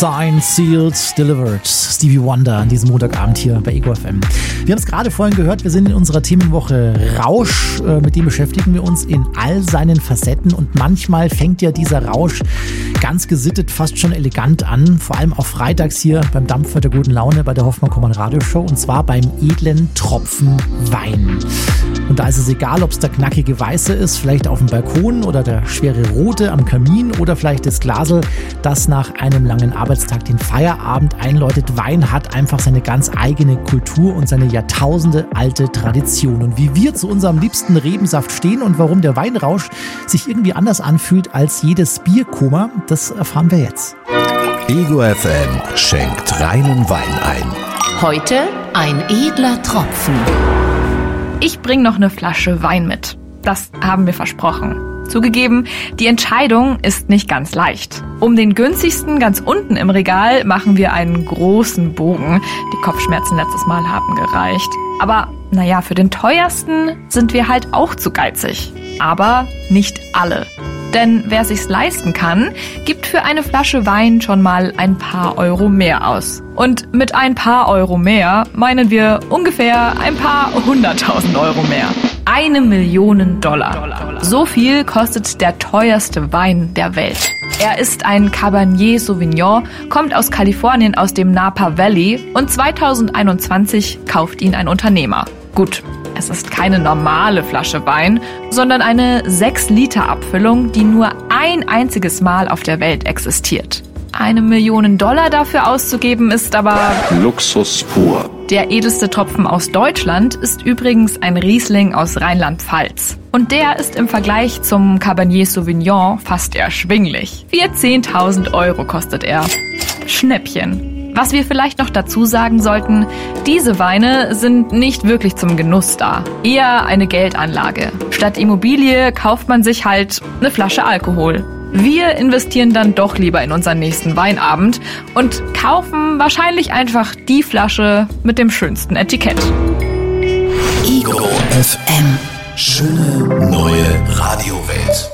Signed, Sealed, Delivered. Stevie Wonder an diesem Montagabend hier bei Ego FM. Wir haben es gerade vorhin gehört, wir sind in unserer Themenwoche Rausch. Mit dem beschäftigen wir uns in all seinen Facetten und manchmal fängt ja dieser Rausch ganz gesittet, fast schon elegant an. Vor allem auch freitags hier beim Dampfer der guten Laune bei der Hoffmann-Kommern Radioshow und zwar beim edlen Tropfen Wein. Und da ist es egal, ob es der knackige Weiße ist, vielleicht auf dem Balkon oder der schwere Rote am Kamin oder vielleicht das Glasl, das nach einem langen Arbeitstag den Feierabend einläutet. Wein hat einfach seine ganz eigene Kultur und seine Jahrtausende alte Tradition. Und wie wir zu unserem liebsten Rebensaft stehen und warum der Weinrausch sich irgendwie anders anfühlt als jedes Bierkoma, das erfahren wir jetzt. Ego FM schenkt reinen Wein ein. Heute ein edler Tropfen. Ich bringe noch eine Flasche Wein mit. Das haben wir versprochen. Zugegeben, die Entscheidung ist nicht ganz leicht. Um den günstigsten ganz unten im Regal machen wir einen großen Bogen. Die Kopfschmerzen letztes Mal haben gereicht. Aber naja, für den teuersten sind wir halt auch zu geizig. Aber nicht alle. Denn wer sich's leisten kann, gibt für eine Flasche Wein schon mal ein paar Euro mehr aus. Und mit ein paar Euro mehr meinen wir ungefähr ein paar 100.000 Euro mehr. $1 Million. So viel kostet der teuerste Wein der Welt. Er ist ein Cabernet Sauvignon, kommt aus Kalifornien aus dem Napa Valley und 2021 kauft ihn ein Unternehmer. Gut, es ist keine normale Flasche Wein, sondern eine 6-Liter-Abfüllung, die nur ein einziges Mal auf der Welt existiert. $1 Million dafür auszugeben ist aber Luxus pur. Der edelste Tropfen aus Deutschland ist übrigens ein Riesling aus Rheinland-Pfalz. Und der ist im Vergleich zum Cabernet Sauvignon fast erschwinglich. 14.000 Euro kostet er. Schnäppchen. Was wir vielleicht noch dazu sagen sollten, diese Weine sind nicht wirklich zum Genuss da. Eher eine Geldanlage. Statt Immobilie kauft man sich halt eine Flasche Alkohol. Wir investieren dann doch lieber in unseren nächsten Weinabend und kaufen wahrscheinlich einfach die Flasche mit dem schönsten Etikett. Ego FM. Schöne neue Radiowelt.